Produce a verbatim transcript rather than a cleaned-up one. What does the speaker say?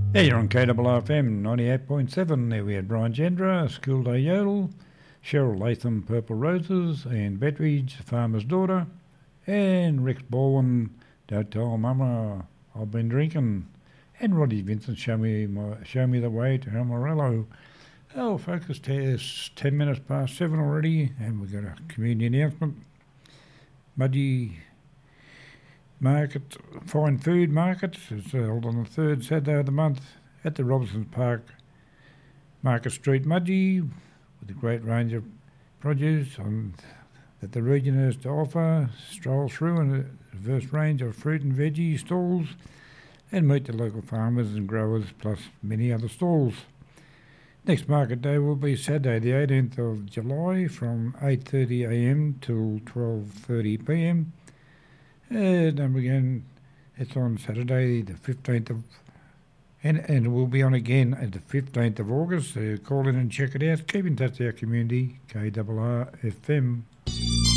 Yeah, you're on K R F M ninety-eight point seven. There we had Brian Gendra, School Day Yodel, Cheryl Latham, Purple Roses, and Betridge, Farmer's Daughter, and Rex Baldwin, Don't Tell Mama I've Been Drinking, and Roddy Vincent, Show Me my, Show Me the Way to Amarillo. Oh, focus test, ten minutes past seven already, and we've got a community announcement. Mudgee Market, Fine Food Market is held on the third Saturday of the month at the Robinsons Park, Market Street, Mudgee, with a great range of produce on, that the region has to offer. Stroll through a diverse range of fruit and veggie stalls and meet the local farmers and growers, plus many other stalls. Next market day will be Saturday the eighteenth of July from eight thirty a m till twelve thirty p m. And again, it's on Saturday the fifteenth of, and, and it will be on again at the fifteenth of August. So call in and check it out. Keep in touch with our community, K R R F M.